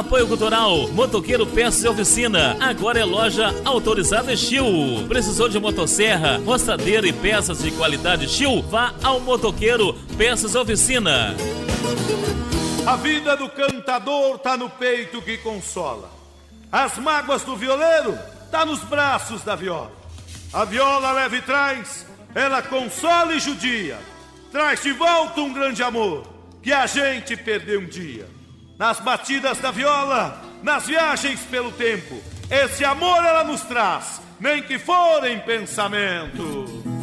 Apoio Cultural, Motoqueiro Peças e Oficina. Agora é loja autorizada Estil. Precisou de motosserra, roçadeira e peças de qualidade Estil? Vá ao Motoqueiro Peças e Oficina. A vida do cantador tá no peito que consola. As mágoas do violeiro tá nos braços da viola. A viola leva e traz, ela consola e judia. Traz de volta um grande amor que a gente perdeu um dia. Nas batidas da viola, nas viagens pelo tempo, esse amor ela nos traz, nem que for em pensamento.